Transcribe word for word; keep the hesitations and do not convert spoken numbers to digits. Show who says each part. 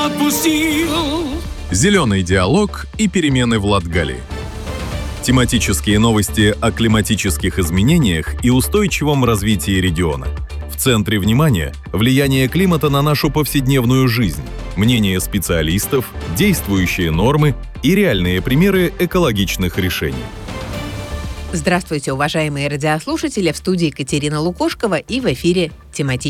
Speaker 1: отпустил.
Speaker 2: Зеленый диалог и перемены в Латгалии. Тематические новости о климатических изменениях и устойчивом развитии региона. В центре внимания – влияние климата на нашу повседневную жизнь, мнения специалистов, действующие нормы и реальные примеры экологичных решений.
Speaker 3: Здравствуйте, уважаемые радиослушатели! В студии Екатерина Лукошкова и в эфире «Тематические